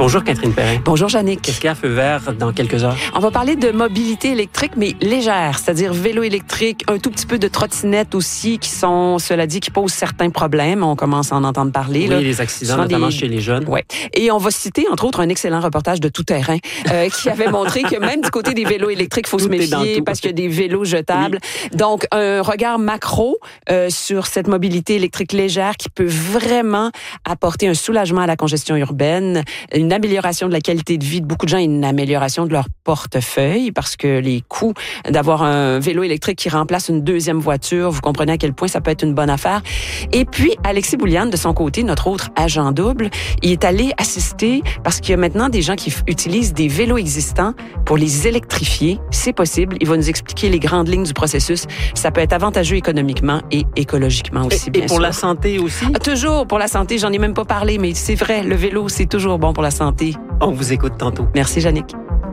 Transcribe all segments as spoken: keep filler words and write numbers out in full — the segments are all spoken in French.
Bonjour Catherine Perrin. Bonjour Jannick. Qu'est-ce qu'il y a à feu vert dans quelques heures? On va parler de mobilité électrique, mais légère, c'est-à-dire vélo électrique, un tout petit peu de trottinette aussi, qui sont, cela dit, qui posent certains problèmes. On commence à en entendre parler. Oui, là. les accidents, notamment des... chez les jeunes. Ouais. Et on va citer, entre autres, un excellent reportage de Tout Terrain euh, qui avait montré que même du côté des vélos électriques, il faut tout se méfier parce qu'il y a des vélos jetables. Oui. Donc, un regard macro euh, sur cette mobilité électrique légère qui peut vraiment apporter un soulagement à la congestion urbaine, une amélioration de la qualité de vie de beaucoup de gens et une amélioration de leur portefeuille parce que les coûts d'avoir un vélo électrique qui remplace une deuxième voiture, vous comprenez à quel point ça peut être une bonne affaire. Et puis, Alexis Bouliane, de son côté, notre autre agent double, il est allé assister parce qu'il y a maintenant des gens qui f- utilisent des vélos existants pour les électrifier. C'est possible. Il va nous expliquer les grandes lignes du processus. Ça peut être avantageux économiquement et écologiquement aussi, et, bien et pour sûr. la santé aussi? Ah, toujours pour la santé. J'en ai même pas parlé, mais c'est vrai, le vélo, c'est toujours bon pour la santé. On vous écoute tantôt. Merci, Jannick.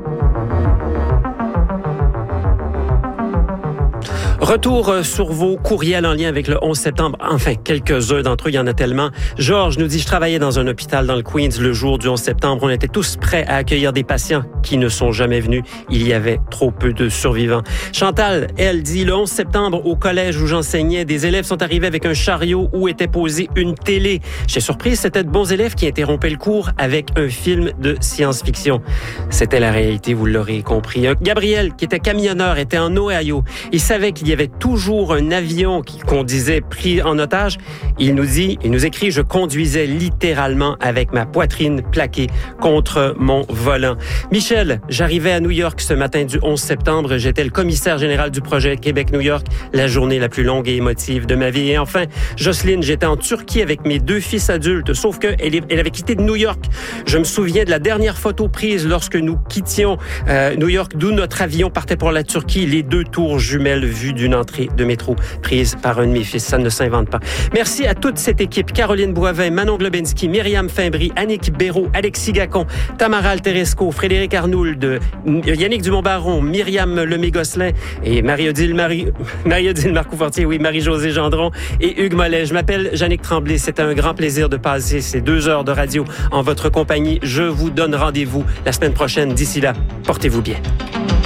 Retour sur vos courriels en lien avec le onze septembre. Enfin, quelques-uns d'entre eux, il y en a tellement. Georges nous dit, je travaillais dans un hôpital dans le Queens le jour du onze septembre. On était tous prêts à accueillir des patients qui ne sont jamais venus. Il y avait trop peu de survivants. Chantal, elle dit, le onze septembre, au collège où j'enseignais, des élèves sont arrivés avec un chariot où était posée une télé. J'étais surprise, c'était de bons élèves qui interrompaient le cours avec un film de science-fiction. C'était la réalité, vous l'aurez compris. Gabriel, qui était camionneur, était en Ohio. Il savait qu'il y avait toujours un avion qu'on disait pris en otage. Il nous dit, il nous écrit, je conduisais littéralement avec ma poitrine plaquée contre mon volant. Michel, j'arrivais à New York ce matin du onze septembre. J'étais le commissaire général du projet Québec-New York, la journée la plus longue et émotive de ma vie. Et enfin, Jocelyne, j'étais en Turquie avec mes deux fils adultes, sauf que elle, elle avait quitté de New York. Je me souviens de la dernière photo prise lorsque nous quittions euh, New York, d'où notre avion partait pour la Turquie, les deux tours jumelles vues d'une entrée de métro prise par un de mes fils. Ça ne s'invente pas. Merci à toute cette équipe. Caroline Boivin, Manon Globensky, Myriam Fimbry, Annick Béraud, Alexis Gacon, Tamara Alteresco, Frédéric Arnould, Yannick Dumont-Baron, Myriam Lemay-Gosselin et Marie-Odile, Marie, Marie-Odile Marcoux-Fortier, oui, Marie-Josée Gendron et Hugues Mollet. Je m'appelle Jannick Tremblay. C'était un grand plaisir de passer ces deux heures de radio en votre compagnie. Je vous donne rendez-vous la semaine prochaine. D'ici là, portez-vous bien.